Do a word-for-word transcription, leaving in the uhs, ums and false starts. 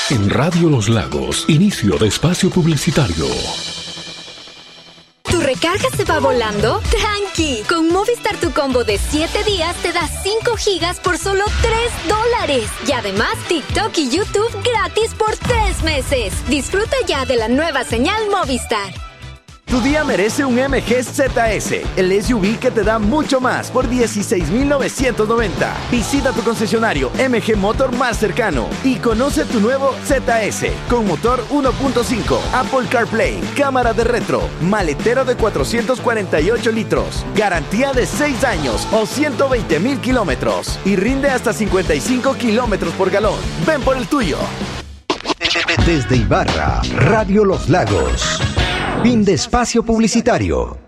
En Radio Los Lagos, inicio de espacio publicitario. ¿Tu recarga se va volando? ¡Tranqui! Con Movistar tu combo de siete días te da cinco gigas por solo tres dólares. Y además TikTok y YouTube gratis por tres meses. Disfruta ya de la nueva señal Movistar. Tu día merece un M G Z S, el S U V que te da mucho más por dieciséis mil novecientos noventa. Visita tu concesionario M G Motor más cercano y conoce tu nuevo Z S con motor uno punto cinco, Apple CarPlay, cámara de retro, maletero de cuatrocientos cuarenta y ocho litros, garantía de seis años o ciento veinte mil kilómetros y rinde hasta cincuenta y cinco kilómetros por galón. Ven por el tuyo. Desde Ibarra, Radio Los Lagos. Fin de espacio publicitario.